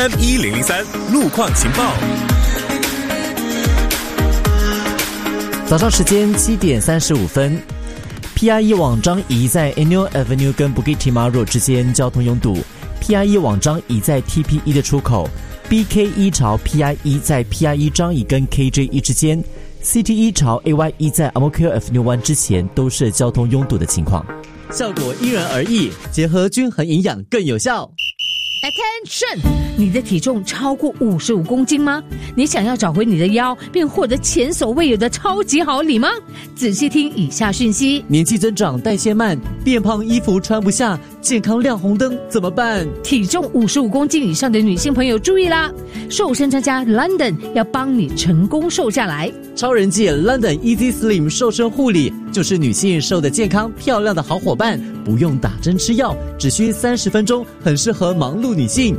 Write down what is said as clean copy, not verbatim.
M1003 路况情报。 早上时间7点35分。PRE 往张仪在 Annual Avenue 跟 Bukit Timah 之间交通拥堵。PRE 往张仪在 TP1 的出口。BK1 朝 PRE 在 PRE 张仪跟 KJ1 之间。CT1 朝 AY1 在 Ang Mo Kio Avenue 1之前都是交通拥堵的情况。 效果因人而异，结合均衡营养更有效。 Attention！ 你的体重超过55公斤吗？你想要找回你的腰，并获得前所未有的超级好礼吗？仔细听以下讯息： 年纪增长，代谢慢，变胖，衣服穿不下，健康亮红灯，怎么办？ 体重55公斤以上的女性朋友注意啦！瘦身专家 London 要帮你成功瘦下来。 超人气 London Easy Slim 瘦身护理就是女性瘦得健康漂亮的好伙伴，不用打针吃药，只需30分钟，很适合忙碌女性。